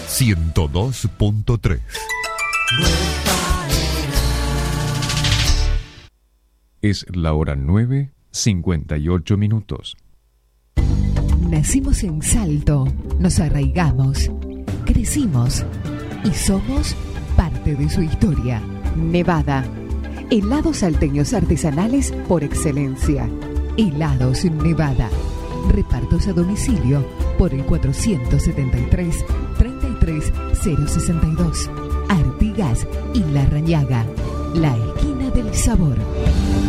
102.3. Es la hora 9:58. Nacimos en Salto, nos arraigamos, crecimos y somos parte de su historia. Nevada, helados salteños artesanales por excelencia. Helados Nevada, repartos a domicilio por el 473-33062. Artigas y La Rañaga, la esquina del sabor.